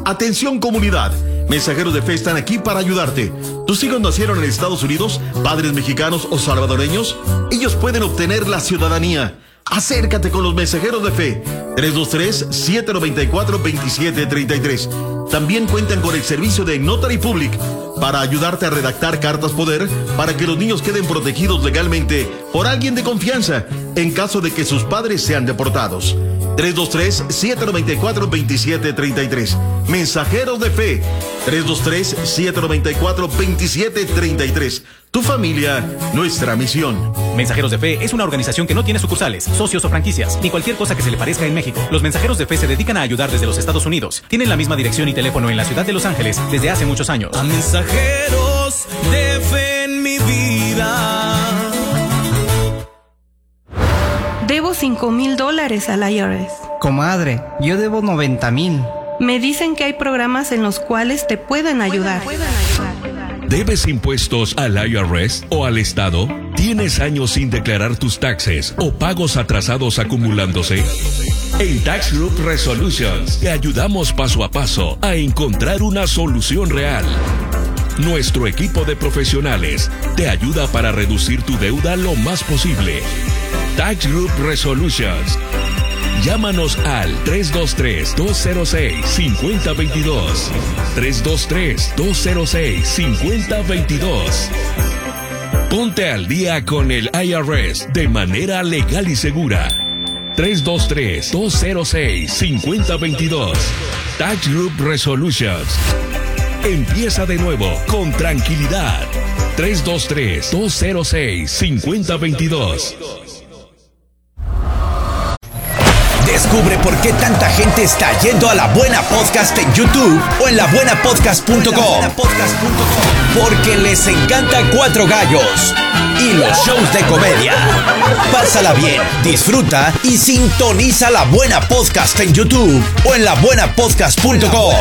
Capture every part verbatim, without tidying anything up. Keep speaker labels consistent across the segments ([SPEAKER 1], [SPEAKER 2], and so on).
[SPEAKER 1] Atención comunidad, Mensajeros de Fe están aquí para ayudarte. ¿Tus hijos nacieron en Estados Unidos, padres mexicanos o salvadoreños? Ellos pueden obtener la ciudadanía. Acércate con los Mensajeros de Fe. tres dos tres, siete nueve cuatro, dos siete tres tres. También cuentan con el servicio de Notary Public para ayudarte a redactar cartas poder para que los niños queden protegidos legalmente por alguien de confianza en caso de que sus padres sean deportados. tres dos tres, siete nueve cuatro, dos siete tres tres. Mensajeros de Fe. tres dos tres, siete nueve cuatro, dos siete tres tres. Tu familia, nuestra misión.
[SPEAKER 2] Mensajeros de Fe es una organización que no tiene sucursales, socios o franquicias, ni cualquier cosa que se le parezca en México. Los Mensajeros de Fe se dedican a ayudar desde los Estados Unidos. Tienen la misma dirección y teléfono en la ciudad de Los Ángeles desde hace muchos años.
[SPEAKER 3] A Mensajeros de Fe en mi vida.
[SPEAKER 4] Debo cinco mil dólares al I R S.
[SPEAKER 5] Comadre, yo debo noventa mil.
[SPEAKER 4] Me dicen que hay programas en los cuales te pueden ayudar. Pueden, pueden ayudar.
[SPEAKER 6] ¿Debes impuestos al I R S o al Estado? ¿Tienes años sin declarar tus taxes o pagos atrasados acumulándose? En Tax Group Resolutions te ayudamos paso a paso a encontrar una solución real. Nuestro equipo de profesionales te ayuda para reducir tu deuda lo más posible. Tax Group Resolutions. Llámanos al tres dos tres, dos cero seis, cinco cero dos dos. tres dos tres, dos cero seis, cinco cero dos dos. Ponte al día con el I R S de manera legal y segura. tres dos tres, dos cero seis, cinco cero dos dos. Tax Group Resolutions. Empieza de nuevo con tranquilidad. tres dos tres, dos cero seis, cinco cero dos dos.
[SPEAKER 7] Descubre por qué tanta gente está yendo a La Buena Podcast en YouTube o en la buena podcast punto com. Porque les encanta Cuatro Gallos y los shows de comedia. Pásala bien, disfruta y sintoniza La Buena Podcast en YouTube o en la buena podcast punto com.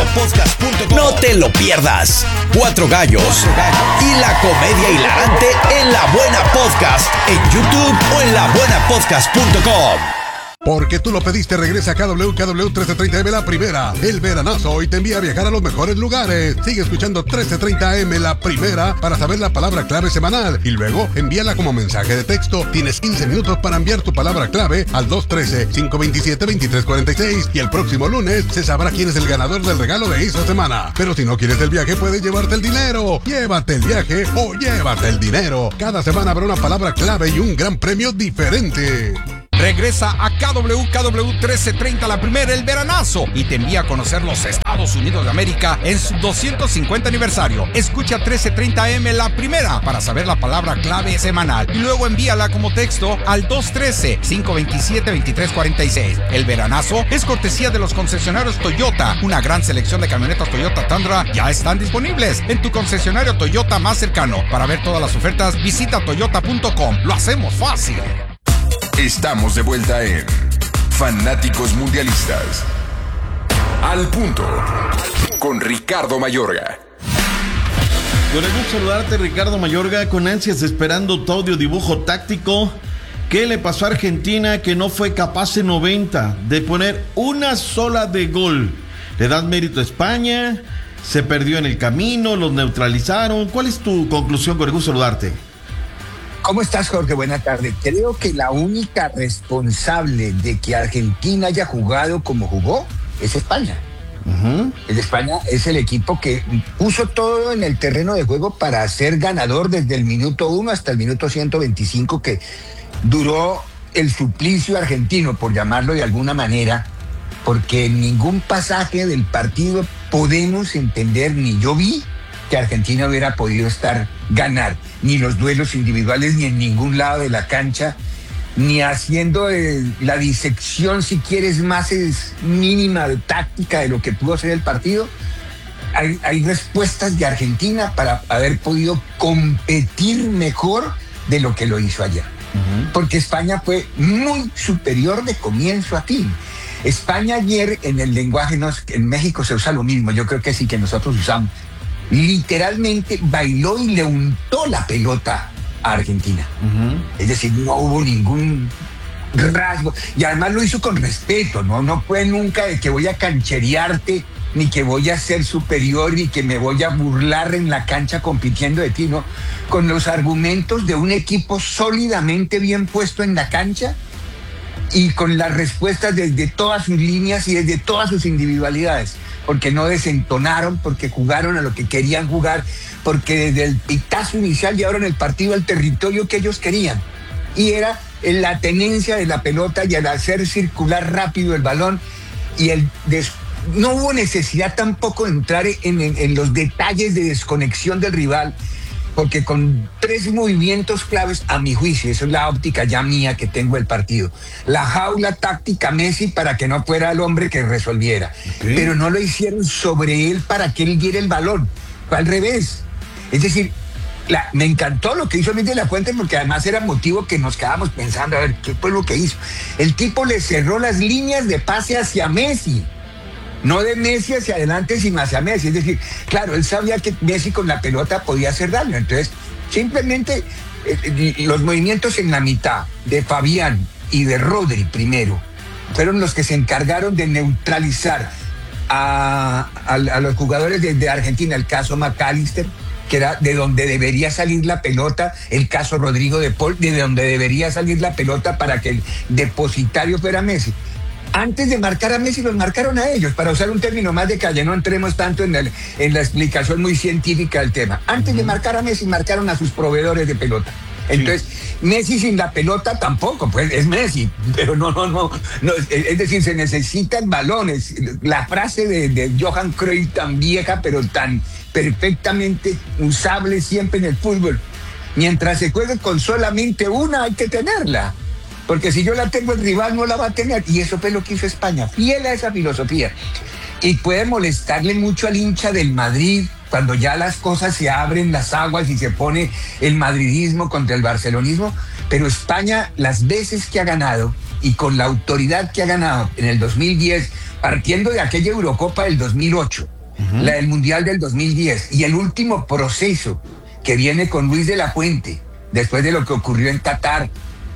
[SPEAKER 7] No te lo pierdas. Cuatro Gallos y la comedia hilarante en La Buena Podcast en YouTube o en la buena podcast punto com.
[SPEAKER 8] Porque tú lo pediste, regresa a K W K W trece treinta M La Primera. El veranazo hoy te envía a viajar a los mejores lugares. Sigue escuchando trece treinta M La Primera para saber la palabra clave semanal y luego envíala como mensaje de texto. Tienes quince minutos para enviar tu palabra clave al dos uno tres, cinco dos siete, dos tres cuatro seis y el próximo lunes se sabrá quién es el ganador del regalo de esta semana. Pero si no quieres el viaje, puedes llevarte el dinero. Llévate el viaje o llévate el dinero. Cada semana habrá una palabra clave y un gran premio diferente.
[SPEAKER 9] Regresa a K W K W trece treinta La Primera, el veranazo, y te envía a conocer los Estados Unidos de América en su doscientos cincuenta aniversario. Escucha trece treinta M La Primera para saber la palabra clave semanal y luego envíala como texto al dos uno tres, cinco dos siete, dos tres cuatro seis. El veranazo es cortesía de los concesionarios Toyota. Una gran selección de camionetas Toyota Tundra ya están disponibles en tu concesionario Toyota más cercano. Para ver todas las ofertas, visita toyota punto com. Lo hacemos fácil.
[SPEAKER 10] Estamos de vuelta en Fanáticos Mundialistas. Al punto. Con Ricardo Mayorga.
[SPEAKER 1] Con el gusto saludarte, Ricardo Mayorga, con ansias esperando tu audio dibujo táctico. ¿Qué le pasó a Argentina que no fue capaz en noventa de poner una sola de gol? ¿Le das mérito a España? ¿Se perdió en el camino? ¿Los neutralizaron? ¿Cuál es tu conclusión? Con el gusto saludarte.
[SPEAKER 11] ¿Cómo estás, Jorge? Buenas tardes. Creo que la única responsable de que Argentina haya jugado como jugó es España. Uh-huh. El España es el equipo que puso todo en el terreno de juego para ser ganador desde el minuto uno hasta el minuto ciento veinticinco, que duró el suplicio argentino, por llamarlo de alguna manera, porque en ningún pasaje del partido podemos entender, ni yo vi, que Argentina hubiera podido estar ganar, ni los duelos individuales, ni en ningún lado de la cancha, ni haciendo eh, la disección, si quieres, más es mínima de táctica de lo que pudo ser el partido. Hay, hay respuestas de Argentina para haber podido competir mejor de lo que lo hizo ayer. Uh-huh. Porque España fue muy superior de comienzo a fin. España ayer, en el lenguaje, no, en México se usa lo mismo, yo creo que sí que nosotros usamos, literalmente bailó y le untó la pelota a Argentina. Uh-huh. Es decir, no hubo ningún rasgo. Y además lo hizo con respeto, ¿no? No fue nunca de que voy a cancherearte ni que voy a ser superior, ni que me voy a burlar en la cancha compitiendo de ti, no. Con los argumentos de un equipo sólidamente bien puesto en la cancha y con las respuestas desde todas sus líneas y desde todas sus individualidades, porque no desentonaron, porque jugaron a lo que querían jugar, porque desde el pitazo inicial llevaron el partido al territorio que ellos querían. Y era la tenencia de la pelota y el hacer circular rápido el balón y el des- no hubo necesidad tampoco de entrar en, en, en los detalles de desconexión del rival, porque con tres movimientos claves, a mi juicio, esa es la óptica ya mía que tengo del partido, la jaula táctica Messi para que no fuera el hombre que resolviera, okay. Pero no lo hicieron sobre él para que él diera el balón, fue al revés. Es decir, la, me encantó lo que hizo Luis de la Fuente, porque además era motivo que nos quedábamos pensando, a ver, ¿qué fue lo que hizo? El tipo le cerró las líneas de pase hacia Messi. No de Messi hacia adelante, sino hacia Messi. Es decir, claro, él sabía que Messi con la pelota podía hacer daño. Entonces, simplemente eh, los movimientos en la mitad de Fabián y de Rodri primero fueron los que se encargaron de neutralizar a, a, a los jugadores de, de Argentina. El caso McAllister, que era de donde debería salir la pelota. El caso Rodrigo de Paul, de donde debería salir la pelota para que el depositario fuera Messi. Antes de marcar a Messi, los marcaron a ellos, para usar un término más de calle, no entremos tanto en, el, en la explicación muy científica del tema. Antes de marcar a Messi, marcaron a sus proveedores de pelota. Entonces, sí. Messi sin la pelota tampoco, pues es Messi, pero no, no, no, no es decir, se necesitan balones. La frase de, de Johan Cruyff, tan vieja, pero tan perfectamente usable siempre en el fútbol: mientras se juegue con solamente una, hay que tenerla. Porque si yo la tengo, el rival no la va a tener. Y eso fue lo que hizo España, fiel a esa filosofía. Y puede molestarle mucho al hincha del Madrid cuando ya las cosas se abren las aguas y se pone el madridismo contra el barcelonismo. Pero España, las veces que ha ganado y con la autoridad que ha ganado en el dos mil diez, partiendo de aquella Eurocopa del dos mil ocho, uh-huh. La del Mundial del dos mil diez y el último proceso que viene con Luis de la Fuente, después de lo que ocurrió en Qatar,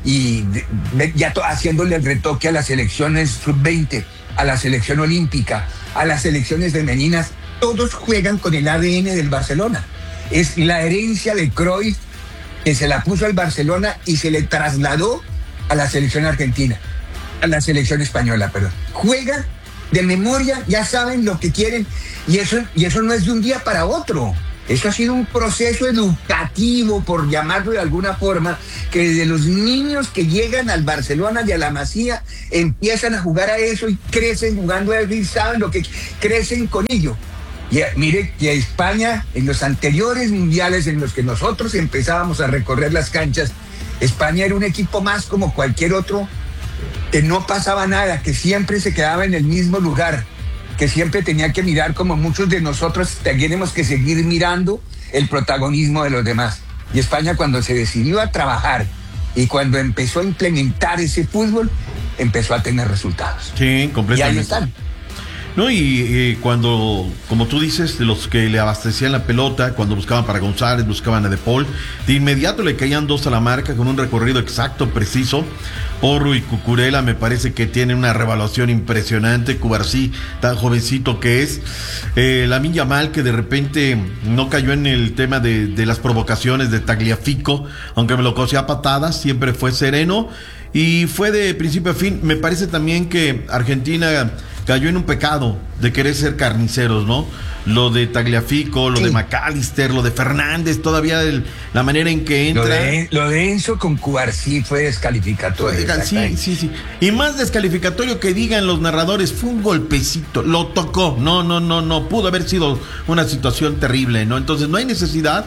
[SPEAKER 11] y ya haciéndole el retoque a las selecciones sub veinte, a la selección olímpica, a las selecciones femeninas, todos juegan con el A D N del Barcelona. Es la herencia de Cruyff que se la puso al Barcelona y se le trasladó a la selección argentina, a la selección española, perdón. Juegan de memoria, ya saben lo que quieren, y eso, y eso no es de un día para otro. Eso ha sido un proceso educativo, por llamarlo de alguna forma, que desde los niños que llegan al Barcelona y a la Masía empiezan a jugar a eso y crecen jugando a eso y saben lo que crecen con ello. Y mire que España, en los anteriores mundiales en los que nosotros empezábamos a recorrer las canchas, España era un equipo más como cualquier otro, que no pasaba nada, que siempre se quedaba en el mismo lugar, que siempre tenía que mirar, como muchos de nosotros tenemos que seguir mirando el protagonismo de los demás. Y España, cuando se decidió a trabajar y cuando empezó a implementar ese fútbol, empezó a tener resultados.
[SPEAKER 1] Sí, completamente.
[SPEAKER 11] Y ahí están.
[SPEAKER 1] No, y, y cuando, como tú dices, de los que le abastecían la pelota, cuando buscaban para González, buscaban a De Paul, de inmediato le caían dos a la marca con un recorrido exacto, preciso. Porro y Cucurella me parece que tienen una revaluación impresionante. Cubarsí, tan jovencito que es. Eh, Lamine Yamal, que de repente no cayó en el tema de, de las provocaciones de Tagliafico, aunque me lo cosía a patadas, siempre fue sereno y fue de principio a fin. Me parece también que Argentina cayó en un pecado de querer ser carniceros, ¿no? Lo de Tagliafico, lo sí. de McAllister, lo de Fernández, todavía el, la manera en que entra.
[SPEAKER 11] Lo de, lo de Enzo con Cubarsí fue descalificatorio.
[SPEAKER 1] Sí, sí, sí. Y más descalificatorio que digan los narradores, fue un golpecito, lo tocó. No, no, no, no, pudo haber sido una situación terrible, ¿no? Entonces no hay necesidad.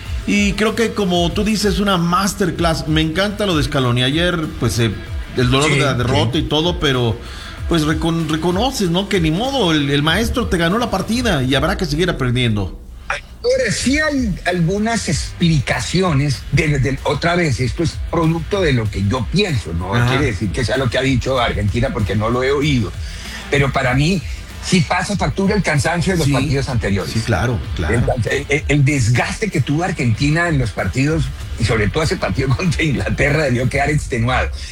[SPEAKER 1] Y creo que, como tú dices, una masterclass. Me encanta lo de Scaloni. Ayer, pues, eh, el dolor sí, de la derrota sí. y todo, pero pues recon, reconoces, ¿no? Que ni modo, el, el maestro te ganó la partida y habrá que seguir aprendiendo.
[SPEAKER 11] Ahora, sí hay algunas explicaciones, de, de, otra vez, esto es producto de lo que yo pienso, no Ajá. quiere decir que sea lo que ha dicho Argentina, porque no lo he oído, pero para mí sí pasa factura el cansancio de los sí, partidos anteriores.
[SPEAKER 1] Sí, claro, claro.
[SPEAKER 11] El, el, el desgaste que tuvo Argentina en los partidos, y sobre todo ese partido contra Inglaterra, debió quedar extenuado.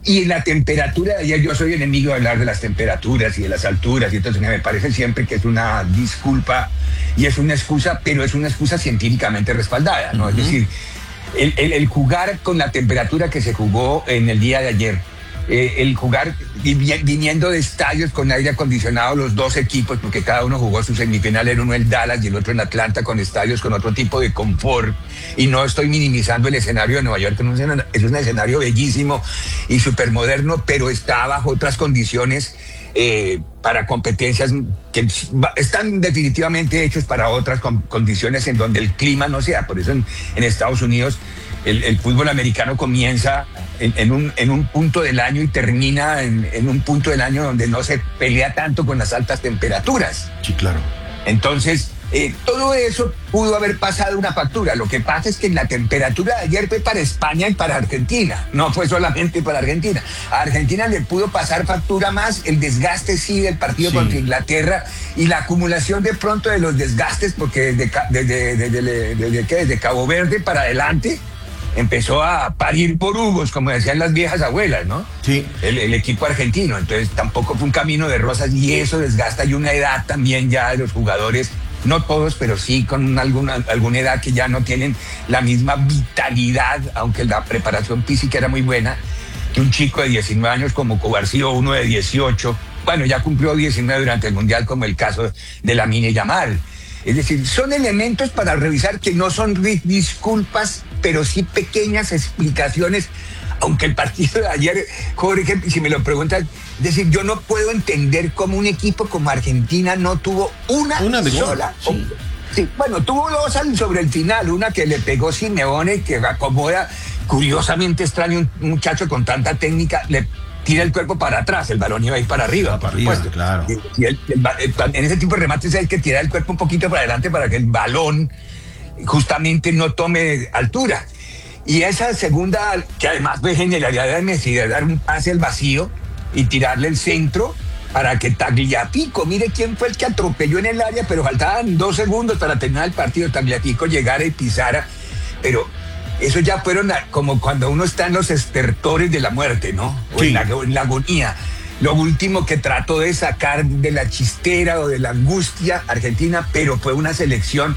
[SPEAKER 11] Y en la temperatura de ayer, yo soy enemigo de hablar de las temperaturas y de las alturas, y entonces me parece siempre que es una disculpa y es una excusa, pero es una excusa científicamente respaldada, ¿no? Uh-huh. Es decir, el, el, el jugar con la temperatura que se jugó en el día de ayer, eh, el jugar viniendo de estadios con aire acondicionado los dos equipos, porque cada uno jugó su semifinal, el uno en Dallas y el otro en Atlanta, con estadios con otro tipo de confort, y no estoy minimizando el escenario de Nueva York, es un escenario, es un escenario bellísimo y súper moderno, pero está bajo otras condiciones eh, para competencias que están definitivamente hechos para otras con, condiciones en donde el clima no sea. Por eso en, en Estados Unidos el, el fútbol americano comienza en, en, un, en un punto del año y termina en, en un punto del año donde no se pelea tanto con las altas temperaturas.
[SPEAKER 1] Sí, claro.
[SPEAKER 11] Entonces, eh, todo eso pudo haber pasado una factura. Lo que pasa es que la temperatura de ayer fue para España y para Argentina, no fue solamente para Argentina. A Argentina le pudo pasar factura más el desgaste, sí, del partido sí. contra Inglaterra, y la acumulación de pronto de los desgastes, porque desde, desde, desde, desde, desde, ¿qué? desde Cabo Verde para adelante empezó a parir borugos, como decían las viejas abuelas, ¿no?
[SPEAKER 1] Sí.
[SPEAKER 11] El, el equipo argentino. Entonces tampoco fue un camino de rosas, y eso desgasta. Y una edad también ya de los jugadores, no todos, pero sí con alguna, alguna edad que ya no tienen la misma vitalidad, aunque la preparación física era muy buena, que un chico de diecinueve años como Cobarcio, uno de dieciocho, bueno, ya cumplió diecinueve durante el Mundial, como el caso de Lamine Yamal. Es decir, son elementos para revisar que no son disculpas, pero sí pequeñas explicaciones, aunque el partido de ayer, Jorge, si me lo preguntas, es decir, yo no puedo entender cómo un equipo como Argentina no tuvo una,
[SPEAKER 1] una de
[SPEAKER 11] sola.
[SPEAKER 1] Sí.
[SPEAKER 11] Sí, bueno, tuvo dos sobre el final, una que le pegó Simeone, que acomoda, curiosamente extraño, un muchacho con tanta técnica, le tira el cuerpo para atrás, el balón iba a ir para arriba.
[SPEAKER 1] Ah, para arriba,
[SPEAKER 11] supuesto.
[SPEAKER 1] claro.
[SPEAKER 11] Y el, el, el, en ese tipo de remates hay que tirar el cuerpo un poquito para adelante para que el balón justamente no tome altura. Y esa segunda, que además fue genialidad de Messi, de dar un pase al vacío y tirarle el centro para que Tagliafico, mire quién fue el que atropelló en el área, pero faltaban dos segundos para terminar el partido, Tagliafico llegara y pisara, pero eso ya fueron a, como cuando uno está en los estertores de la muerte, ¿no? O
[SPEAKER 1] sí.
[SPEAKER 11] en, la, en la agonía. Lo último que trató de sacar de la chistera o de la angustia Argentina, pero fue una selección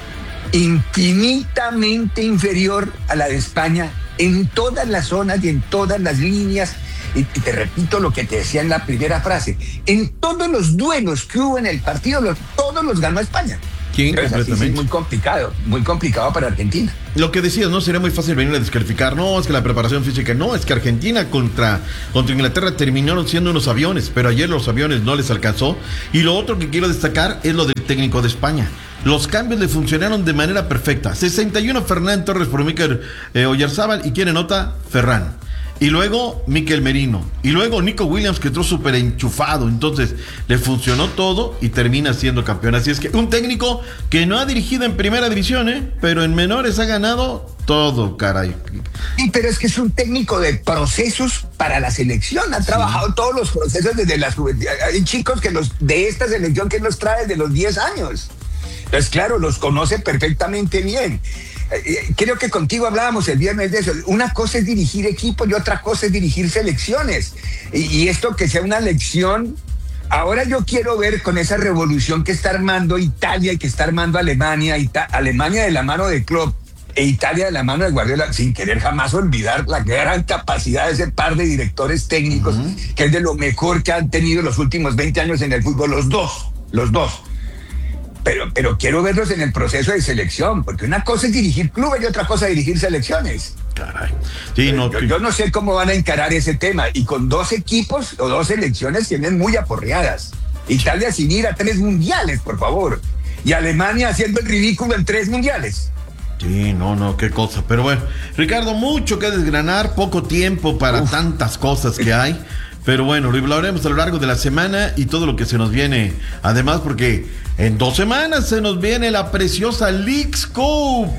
[SPEAKER 11] infinitamente inferior a la de España en todas las zonas y en todas las líneas. Y, y te repito lo que te decía en la primera frase, en todos los duelos que hubo en el partido, los, todos los ganó España.
[SPEAKER 1] Sí,
[SPEAKER 11] Entonces,
[SPEAKER 1] completamente.
[SPEAKER 11] así, sí, muy complicado, muy complicado para Argentina.
[SPEAKER 1] Lo que decías, ¿no? Sería muy fácil venir a descalificar. No, es que la preparación física, no, es que Argentina contra, contra Inglaterra terminaron siendo unos aviones, pero ayer los aviones no les alcanzó. Y lo otro que quiero destacar es lo del técnico de España. Los cambios le funcionaron de manera perfecta. sesenta y uno Fernán Torres por Mikel eh, Oyarzábal, y quién nota, Ferran. Y luego Mikel Merino. Y luego Nico Williams, que entró súper enchufado. Entonces le funcionó todo y termina siendo campeón. Así es que un técnico que no ha dirigido en primera división, ¿eh? Pero en menores ha ganado todo, caray.
[SPEAKER 11] Sí, pero es que es un técnico de procesos para la selección. Ha sí. trabajado todos los procesos desde las juventudes. Hay chicos que los de esta selección que los trae desde los diez años. Entonces, claro, los conoce perfectamente bien. Creo que contigo hablábamos el viernes de eso. Una cosa es dirigir equipos y otra cosa es dirigir selecciones. Y, y esto que sea una lección. Ahora yo quiero ver con esa revolución que está armando Italia y que está armando Alemania, Ita- Alemania de la mano de Klopp e Italia de la mano de Guardiola, sin querer jamás olvidar la gran capacidad de ese par de directores técnicos, uh-huh. que es de lo mejor que han tenido los últimos veinte años en el fútbol, los dos, los dos. Pero, pero quiero verlos en el proceso de selección, porque una cosa es dirigir clubes y otra cosa es dirigir selecciones.
[SPEAKER 1] Caray. Sí, no,
[SPEAKER 11] yo, yo no sé cómo van a encarar ese tema. Y con dos equipos o dos selecciones tienen muy aporreadas. Italia sin ir a tres mundiales, por favor. Y Alemania haciendo el ridículo en tres mundiales.
[SPEAKER 1] Sí, no, no, qué cosa. Pero bueno, Ricardo, mucho que desgranar, poco tiempo para Uf. tantas cosas que hay. Pero bueno, lo hablaremos a lo largo de la semana y todo lo que se nos viene. Además, porque en dos semanas se nos viene la preciosa Leagues Cup.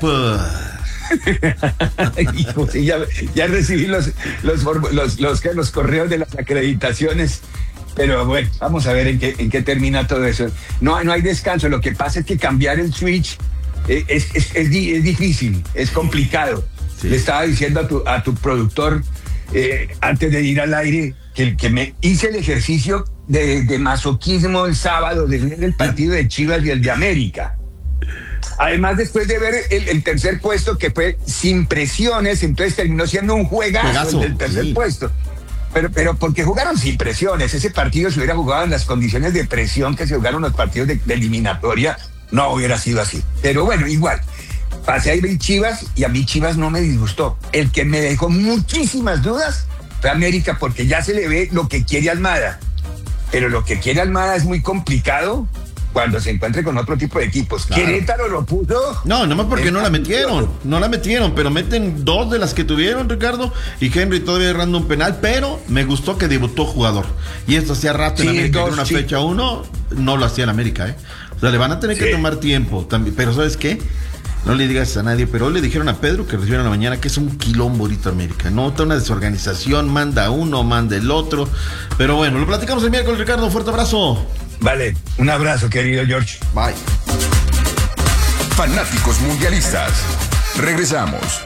[SPEAKER 11] Hijo, sí, ya, ya recibí los, los, los, los, los, los correos de las acreditaciones. Pero bueno, vamos a ver en qué, en qué termina todo eso. No, no hay descanso. Lo que pasa es que cambiar el switch es, es, es, es, es difícil, es complicado. Sí. Le estaba diciendo a tu, a tu productor eh, antes de ir al aire, que, que me hice el ejercicio de, de masoquismo el sábado, de ver el partido de Chivas y el de América. Además, después de ver el, el tercer puesto, que fue sin presiones, entonces terminó siendo un juegazo, juegazo el tercer sí. puesto. Pero, pero porque jugaron sin presiones. Ese partido, se hubiera jugado en las condiciones de presión que se jugaron los partidos de, de eliminatoria, no hubiera sido así. Pero bueno, igual. Pasé a ver Chivas y a mí Chivas no me disgustó. El que me dejó muchísimas dudas fue América, porque ya se le ve lo que quiere Almada. Pero lo que quiere Almada es muy complicado cuando se encuentre con otro tipo de equipos. Claro. Querétaro lo puso.
[SPEAKER 1] No, nomás porque no la metieron. No la metieron, pero meten dos de las que tuvieron, Ricardo. Y Henry todavía errando un penal, pero me gustó que debutó jugador. Y esto hacía rato en sí, América, dos, en una sí. fecha uno, no lo hacía en América, ¿eh? O sea, le van a tener sí. que tomar tiempo también. Pero ¿sabes qué? No le digas a nadie, pero hoy le dijeron a Pedro que recibiera en la mañana que es un quilombo ahorita América. No, está una desorganización, manda uno, manda el otro. Pero bueno, lo platicamos el miércoles, Ricardo. Un fuerte abrazo.
[SPEAKER 11] Vale, un abrazo, querido George.
[SPEAKER 1] Bye.
[SPEAKER 10] Fanáticos mundialistas. Regresamos.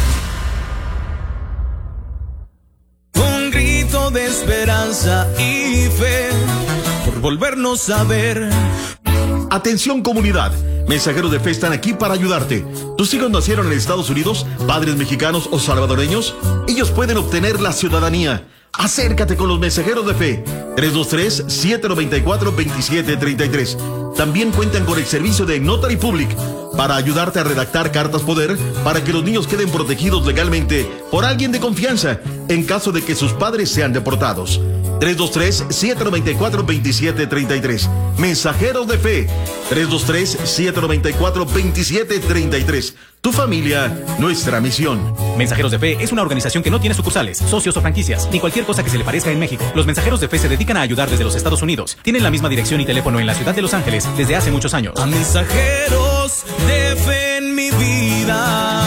[SPEAKER 3] Un grito de esperanza y fe por volvernos a ver.
[SPEAKER 1] Atención, comunidad. Mensajeros de Fe están aquí para ayudarte. ¿Tus hijos nacieron en Estados Unidos, padres mexicanos o salvadoreños? Ellos pueden obtener la ciudadanía. Acércate con los Mensajeros de Fe. tres dos tres, siete nueve cuatro, dos siete tres tres. También cuentan con el servicio de Notary Public para ayudarte a redactar cartas poder para que los niños queden protegidos legalmente por alguien de confianza en caso de que sus padres sean deportados. tres dos tres, siete nueve cuatro, dos siete tres tres. Mensajeros de Fe. tres dos tres, siete nueve cuatro, dos siete tres tres. Tu familia, nuestra misión.
[SPEAKER 2] Mensajeros de Fe es una organización que no tiene sucursales, socios o franquicias, ni cualquier cosa que se le parezca en México. Los Mensajeros de Fe se dedican a ayudar desde los Estados Unidos. Tienen la misma dirección y teléfono en la ciudad de Los Ángeles desde hace muchos años.
[SPEAKER 3] A mensajeros de fe en mi vida.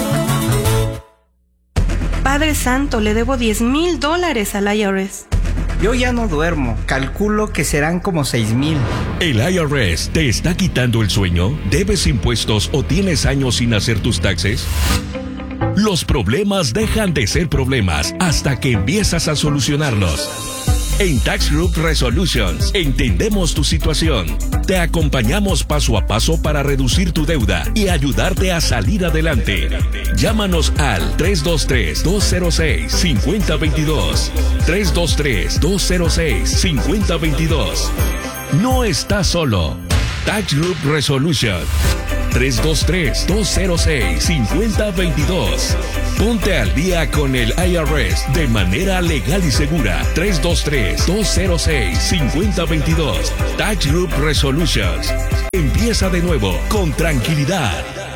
[SPEAKER 4] Padre Santo, le debo diez mil dólares al I R S.
[SPEAKER 5] Yo ya no duermo, calculo que serán como seis mil.
[SPEAKER 6] ¿El I R S te está quitando el sueño? ¿Debes impuestos o tienes años sin hacer tus taxes? Los problemas dejan de ser problemas hasta que empiezas a solucionarlos. En Tax Group Resolutions entendemos tu situación. Te acompañamos paso a paso para reducir tu deuda y ayudarte a salir adelante. Llámanos al tres dos tres, dos cero seis, cinco cero dos dos. tres dos tres, dos cero seis, cinco cero dos dos. No estás solo. Tax Group Resolution. tres dos tres, dos cero seis, cinco cero dos dos. Ponte al día con el I R S de manera legal y segura. tres dos tres, dos cero seis, cinco cero dos dos. Tax Group Resolutions. Empieza de nuevo con tranquilidad.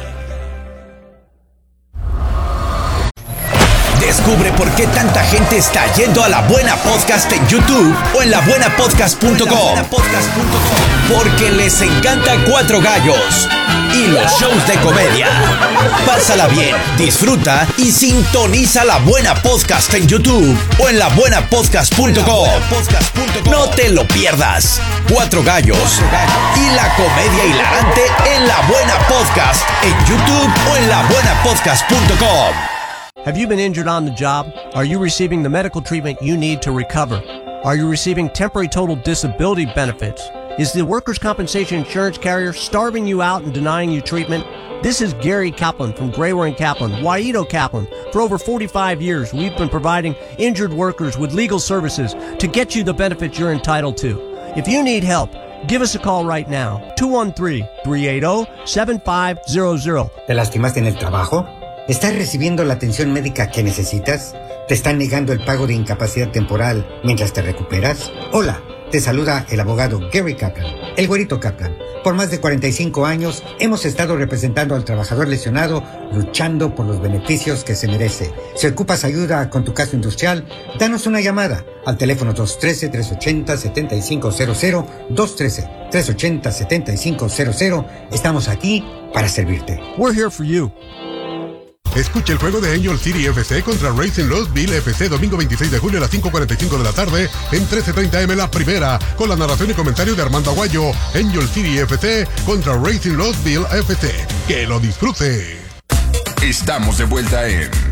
[SPEAKER 7] Descubre por qué tanta gente está yendo a La Buena Podcast en YouTube o en la buena podcast punto com. Porque les encanta Cuatro Gallos y los shows de comedia. Pásala bien, disfruta y sintoniza La Buena Podcast en YouTube o en la buena podcast punto com. No te lo pierdas. Cuatro Gallos y la comedia hilarante en La Buena Podcast en YouTube o en la buena podcast punto com.
[SPEAKER 12] Have you been injured on the job? Are you receiving the medical treatment you need to recover? Are you receiving temporary total disability benefits? Is the workers' compensation insurance carrier starving you out and denying you treatment? This is Gary Kaplan from Grayware and Kaplan, Waito Kaplan. For over forty-five years, we've been providing injured workers with legal services to get you the benefits you're entitled to. If you need help, give us a call right now, two one three, three eight zero, seven five zero zero.
[SPEAKER 13] ¿Te lastimaste en el trabajo? ¿Estás recibiendo la atención médica que necesitas? ¿Te están negando el pago de incapacidad temporal mientras te recuperas? Hola, te saluda el abogado Gary Kaplan, el Güerito Kaplan. Por más de cuarenta y cinco años hemos estado representando al trabajador lesionado, luchando por los beneficios que se merece. Si ocupas ayuda con tu caso industrial, danos una llamada al teléfono dos uno tres, tres ocho cero, siete cinco cero cero, dos uno tres, tres ocho cero, siete cinco cero cero. Estamos aquí para servirte.
[SPEAKER 12] We're here for you.
[SPEAKER 8] Escucha el juego de Angel City F C contra Racing Louisville F C domingo veintiséis de julio a las cinco cuarenta y cinco de la tarde en trece treinta eme La Primera, con la narración y comentario de Armando Aguayo. Angel City F C contra Racing Louisville F C. ¡Que lo disfrute!
[SPEAKER 10] Estamos de vuelta en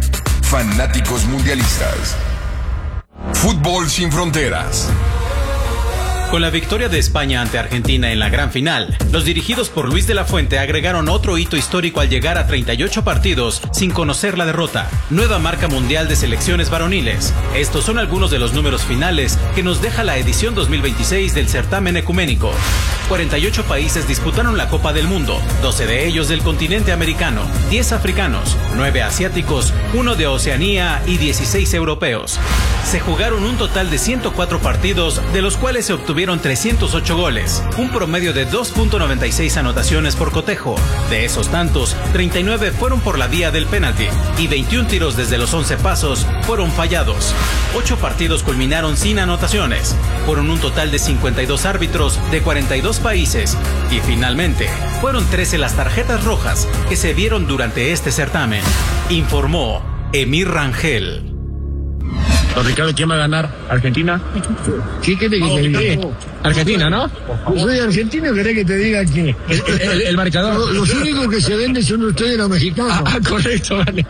[SPEAKER 10] fanáticos mundialistas. Fútbol sin fronteras.
[SPEAKER 2] Con la victoria de España ante Argentina en la gran final, los dirigidos por Luis de la Fuente agregaron otro hito histórico al llegar a treinta y ocho partidos sin conocer la derrota. Nueva marca mundial de selecciones varoniles. Estos son algunos de los números finales que nos deja la edición dos mil veintiséis del certamen ecuménico. cuarenta y ocho países disputaron la Copa del Mundo, doce de ellos del continente americano, diez africanos, nueve asiáticos, uno de Oceanía y dieciséis europeos. Se jugaron un total de ciento cuatro partidos, de los cuales se obtuvieron trescientos ocho goles, un promedio de dos punto noventa y seis anotaciones por cotejo. De esos tantos, treinta y nueve fueron por la vía del penalti y veintiún tiros desde los once pasos fueron fallados. ocho partidos culminaron sin anotaciones. Fueron un total de cincuenta y dos árbitros de cuarenta y dos países y finalmente fueron trece las tarjetas rojas que se vieron durante este certamen, informó Emir Rangel.
[SPEAKER 14] Don Ricardo, ¿quién va a ganar? ¿Argentina?
[SPEAKER 15] ¿Qué querés que te diga?
[SPEAKER 14] Argentina, ¿no?
[SPEAKER 15] Yo soy argentino, ¿querés que te diga que?
[SPEAKER 14] El, el, el marcador.
[SPEAKER 15] Los, los únicos que se venden son ustedes los mexicanos.
[SPEAKER 14] Ah, correcto, vale.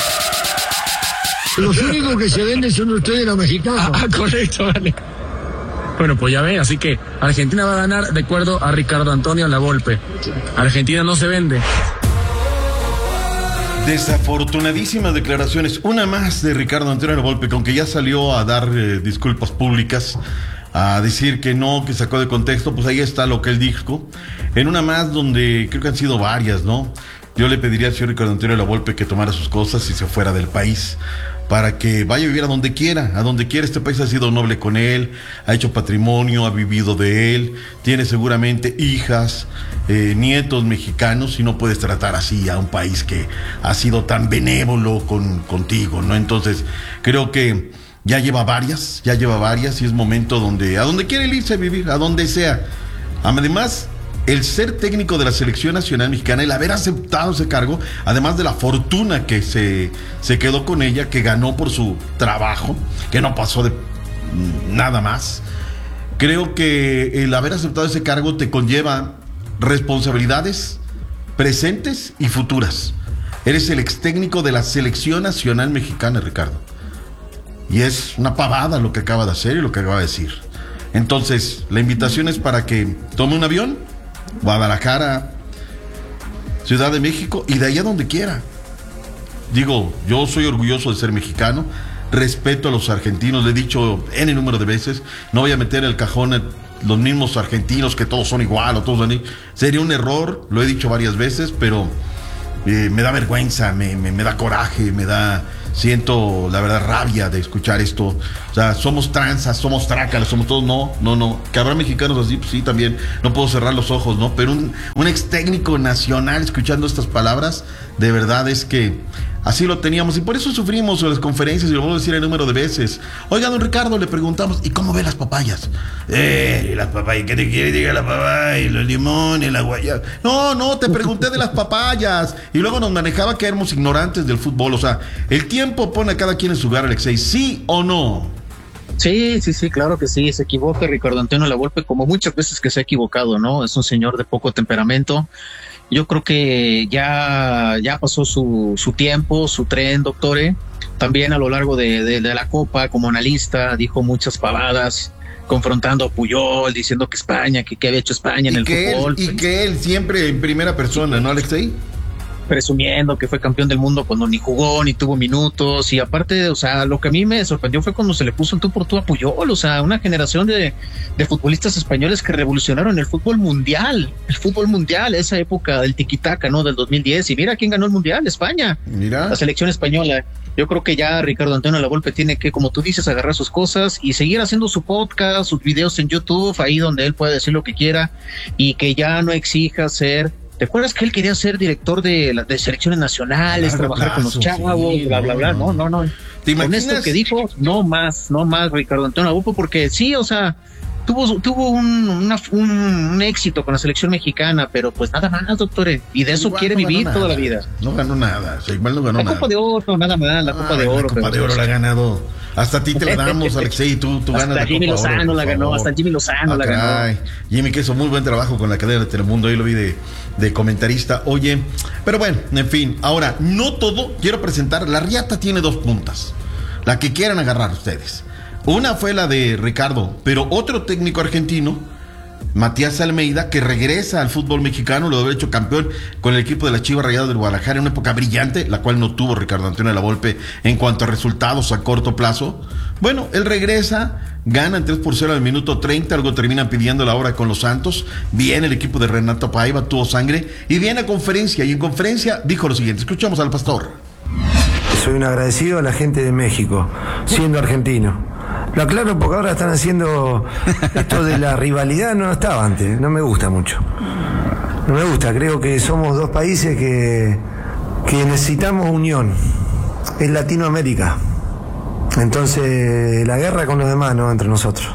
[SPEAKER 15] Los únicos que se venden son ustedes los mexicanos.
[SPEAKER 14] Ah, correcto, vale. Bueno, pues ya ve, así que Argentina va a ganar de acuerdo a Ricardo Antonio Lavolpe. Argentina no se vende.
[SPEAKER 1] Desafortunadísimas declaraciones, una más de Ricardo Antonio Lavolpe, que aunque ya salió a dar eh, disculpas públicas, a decir que no, que sacó de contexto, pues ahí está lo que él dijo, en una más donde creo que han sido varias, ¿no? Yo le pediría al señor Ricardo Antonio Lavolpe que tomara sus cosas y se fuera del país, para que vaya a vivir a donde quiera, a donde quiera. Este país ha sido noble con él, ha hecho patrimonio, ha vivido de él, tiene seguramente hijas, eh, nietos mexicanos, y no puedes tratar así a un país que ha sido tan benévolo con, contigo, ¿no? Entonces, creo que ya lleva varias, ya lleva varias, y es momento donde, a donde quiere irse a vivir, a donde sea. Además, el ser técnico de la Selección Nacional Mexicana, el haber aceptado ese cargo, además de la fortuna que se, se quedó con ella, que ganó por su trabajo, que no pasó de nada más, creo que el haber aceptado ese cargo te conlleva responsabilidades presentes y futuras. Eres el ex técnico de la Selección Nacional Mexicana, Ricardo. Y es una pavada lo que acaba de hacer y lo que acaba de decir. Entonces, la invitación es para que tome un avión, Guadalajara, Ciudad de México, y de allá donde quiera. Digo, yo soy orgulloso de ser mexicano, respeto a los argentinos, le he dicho N número de veces, no voy a meter el cajón a los mismos argentinos que todos son igual o todos son igual. Sería un error, lo he dicho varias veces, pero eh, me da vergüenza, me, me, me da coraje, me da... Siento, la verdad, rabia de escuchar esto. O sea, somos tranzas, somos trácalas, somos todos. No, no, no. Que habrá mexicanos así, pues sí, también. No puedo cerrar los ojos, ¿no? Pero un, un ex técnico nacional escuchando estas palabras, de verdad es que así lo teníamos. Y por eso sufrimos en las conferencias, y lo vamos a decir el número de veces. Oiga, don Ricardo, le preguntamos, ¿y cómo ve las papayas? Eh, las papayas, ¿qué te quiere? Diga la papaya, los limones, la guayaba. No, no, te pregunté de las papayas. Y luego nos manejaba que éramos ignorantes del fútbol. O sea, el tiempo pone a cada quien en su lugar, Alexei, ¿sí o no?
[SPEAKER 16] Sí, sí, sí, claro que sí, se equivoca Ricardo Antonio Lavolpe, como muchas veces que se ha equivocado, ¿no? Es un señor de poco temperamento. Yo creo que ya, ya pasó su, su tiempo, su tren, doctore. También a lo largo de, de, de la Copa, como analista, dijo muchas pavadas, confrontando a Puyol, diciendo que España, que qué había hecho España en el fútbol.
[SPEAKER 1] Él, y que él siempre en primera persona, ¿no, Alexei?
[SPEAKER 16] Presumiendo que fue campeón del mundo cuando ni jugó, ni tuvo minutos, y aparte, o sea, lo que a mí me sorprendió fue cuando se le puso en tú por tú a Puyol, o sea, una generación de, de futbolistas españoles que revolucionaron el fútbol mundial, el fútbol mundial, esa época del tiquitaca, ¿no? Del dos mil diez, y mira quién ganó el mundial, España,
[SPEAKER 1] mira,
[SPEAKER 16] la selección española. Yo creo que ya Ricardo Antonio Lavolpe tiene que, como tú dices, agarrar sus cosas y seguir haciendo su podcast, sus videos en YouTube, ahí donde él puede decir lo que quiera, y que ya no exija ser... ¿Te acuerdas que él quería ser director de, la, de selecciones nacionales,
[SPEAKER 1] Largo
[SPEAKER 16] trabajar
[SPEAKER 1] plazo,
[SPEAKER 16] con los chavos,
[SPEAKER 1] sí,
[SPEAKER 16] bla, bla, bla? No, no, no.
[SPEAKER 1] ¿Te
[SPEAKER 16] con
[SPEAKER 1] imaginas?
[SPEAKER 16] esto que dijo, no más, no más, Ricardo Antonio Lavolpe, porque sí, o sea, tuvo tuvo un, una, un, un éxito con la selección mexicana, pero pues nada más, doctor, y de eso
[SPEAKER 1] igual
[SPEAKER 16] quiere
[SPEAKER 1] no
[SPEAKER 16] vivir
[SPEAKER 1] nada.
[SPEAKER 16] toda la vida.
[SPEAKER 1] No ganó nada, o sea, igual no ganó
[SPEAKER 16] la
[SPEAKER 1] nada.
[SPEAKER 16] Copa de Oro, nada más, la
[SPEAKER 1] ah,
[SPEAKER 16] Copa de Oro.
[SPEAKER 1] La Copa de Oro la ha ganado. Hasta a ti te la damos, Alexei, tú, tú ganas
[SPEAKER 16] hasta
[SPEAKER 1] la
[SPEAKER 16] Jimmy
[SPEAKER 1] Copa
[SPEAKER 16] Lozano
[SPEAKER 1] Oro,
[SPEAKER 16] la ganó,
[SPEAKER 1] favor.
[SPEAKER 16] hasta Jimmy Lozano
[SPEAKER 1] ah,
[SPEAKER 16] la
[SPEAKER 1] caray.
[SPEAKER 16] ganó.
[SPEAKER 1] Jimmy, que hizo muy buen trabajo con la cadena de Telemundo, ahí lo vi de, de comentarista. Oye, pero bueno, en fin, ahora, no todo, quiero presentar, la riata tiene dos puntas, la que quieran agarrar ustedes. Una fue la de Ricardo, pero otro técnico argentino, Matías Almeida, que regresa al fútbol mexicano, lo había hecho campeón con el equipo de las Chivas Rayadas del Guadalajara en una época brillante, la cual no tuvo Ricardo Antonio Lavolpe en cuanto a resultados a corto plazo. Bueno, él regresa, ganan tres por cero al minuto treinta, algo terminan pidiendo la hora con los Santos, viene el equipo de Renato Paiva, tuvo sangre, y viene a conferencia, y en conferencia dijo lo siguiente, escuchamos al pastor.
[SPEAKER 17] Soy un agradecido a la gente de México, siendo argentino. Lo aclaro porque ahora están haciendo esto de la rivalidad, no estaba antes, no me gusta mucho. No me gusta, creo que somos dos países que, que necesitamos unión. Es Latinoamérica. Entonces la guerra con los demás, no entre nosotros.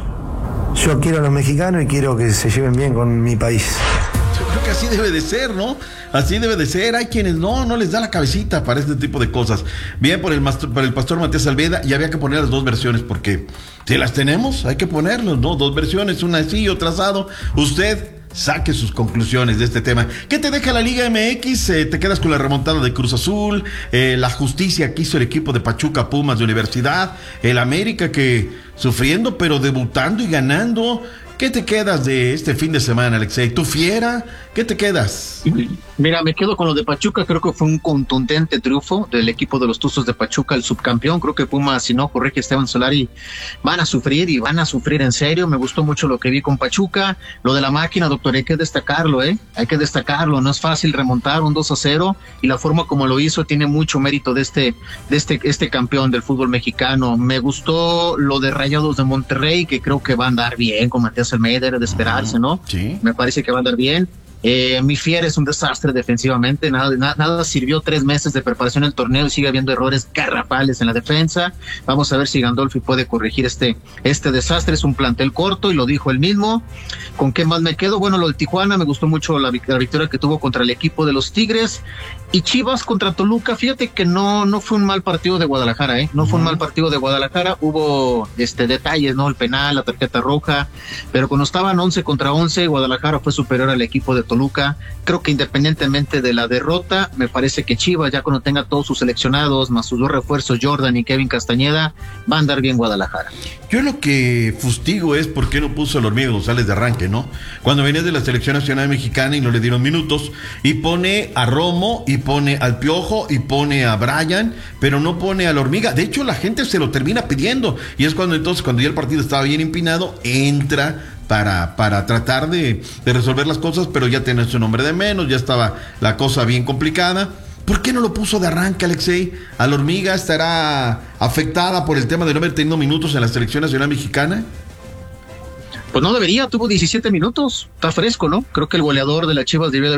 [SPEAKER 17] Yo quiero a los mexicanos y quiero que se lleven bien con mi país.
[SPEAKER 1] Yo creo que así debe de ser, ¿no? Así debe de ser. Hay quienes no, no les da la cabecita para este tipo de cosas. Bien por el, master, por el pastor Matías Almeida, y había que poner las dos versiones, porque si las tenemos, hay que ponerlas, ¿no? Dos versiones, una así y otra asado. Usted saque sus conclusiones de este tema. ¿Qué te deja la Liga M X? Eh, ¿Te quedas con la remontada de Cruz Azul? Eh, la justicia que hizo el equipo de Pachuca Pumas de Universidad, el América que sufriendo pero debutando y ganando. ¿Qué te quedas de este fin de semana, Alexei? ¿Tú fiera? ¿Qué te quedas?
[SPEAKER 16] Mira, me quedo con lo de Pachuca. Creo que fue un contundente triunfo del equipo de los Tuzos de Pachuca, el subcampeón. Creo que Pumas, si no corrige Esteban Solari, van a sufrir y van a sufrir en serio. Me gustó mucho lo que vi con Pachuca. Lo de la máquina, doctor, hay que destacarlo, ¿eh? Hay que destacarlo. No es fácil remontar un dos a cero, y la forma como lo hizo tiene mucho mérito de este, de este, este campeón del fútbol mexicano. Me gustó lo de Rayados de Monterrey, que creo que va a andar bien con Matías Almeida, era de esperarse, ¿no?
[SPEAKER 1] Sí.
[SPEAKER 16] Me parece que va a andar bien. Eh, mi Fiera es un desastre defensivamente, nada, nada, nada sirvió tres meses de preparación del torneo y sigue habiendo errores garrafales en la defensa. Vamos a ver si Gandolfi puede corregir este, este desastre. Es un plantel corto y lo dijo él mismo. ¿Con qué más me quedo? Bueno, lo del Tijuana, me gustó mucho la, la victoria que tuvo contra el equipo de los Tigres. Y Chivas contra Toluca, fíjate que no, no fue un mal partido de Guadalajara, ¿eh? No fue un mal partido de Guadalajara, hubo este detalles, ¿no? El penal, la tarjeta roja, pero cuando estaban once contra once, Guadalajara fue superior al equipo de Toluca. Creo que independientemente de la derrota, me parece que Chivas, ya cuando tenga todos sus seleccionados, más sus dos refuerzos, Jordan y Kevin Castañeda, va a andar bien Guadalajara.
[SPEAKER 1] Yo lo que fustigo es por qué no puso al Hormiga González de arranque, ¿no? Cuando venía de la selección nacional mexicana y no le dieron minutos, y pone a Romo, y pone al Piojo, y pone a Brian, pero no pone al Hormiga. De hecho, la gente se lo termina pidiendo, y es cuando entonces, cuando ya el partido estaba bien empinado, entra para, para tratar de, de resolver las cosas, pero ya tiene su nombre de menos, ya estaba la cosa bien complicada. ¿Por qué no lo puso de arranque, Alexei? ¿A la Hormiga estará afectada por el tema de no haber tenido minutos en la selección nacional mexicana?
[SPEAKER 16] Pues no debería, tuvo diecisiete minutos, está fresco, ¿no? Creo que el goleador de las Chivas debió de